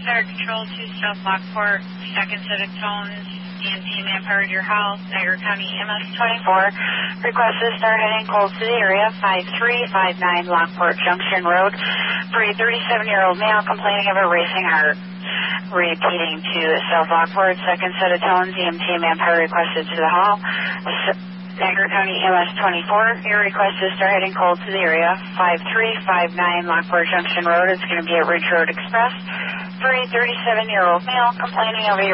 Fire Control to South Lockport, second set of tones, EMT manpower to your house, Niagara County MS-24. Request to start heading cold to the area, 5359 Lockport Junction Road, for a 37-year-old male complaining of a racing heart. Repeating to South Lockport, second set of tones, EMT manpower requested to the hall. Niagara County MS-24, your request is start heading cold to the area, 5359 Lockport Junction Road. It's going to be at Ridge Road Express for a 37-year-old male complaining of a